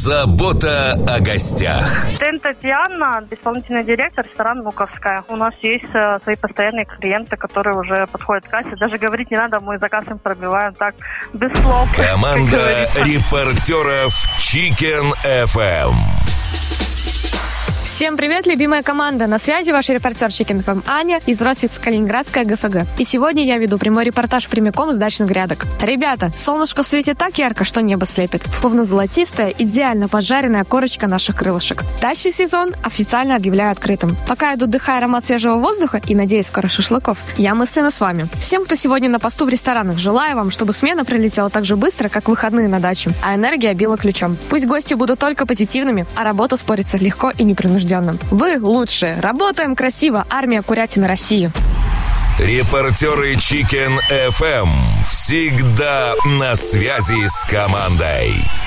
Забота о гостях. Тен Татьяна, исполнительный директор ресторана «Внуковская». У нас есть свои постоянные клиенты, которые уже подходят к кассе. Даже говорить не надо, мы заказ им пробиваем так, без слов. Команда репортеров Chicken FM. Всем привет, любимая команда! На связи ваш репортер Chicken FM Аня из Российско-Калининградской ГФГ. И сегодня я веду прямой репортаж прямиком с дачных грядок. Ребята, солнышко светит так ярко, что небо слепит. Словно золотистая, идеально поджаренная корочка наших крылышек. Дачный сезон официально объявляю открытым. Пока я тут вдыхаю аромат свежего воздуха и, надеюсь, скоро шашлыков, я мысленно с вами. Всем, кто сегодня на посту в ресторанах, желаю вам, чтобы смена пролетела так же быстро, как выходные на даче, а энергия била ключом. Пусть гости будут только позитивными, а работа спорится легко и непринужденно. Вы лучшие. Работаем красиво. Армия Курятина России. Репортеры Chicken FM всегда на связи с командой.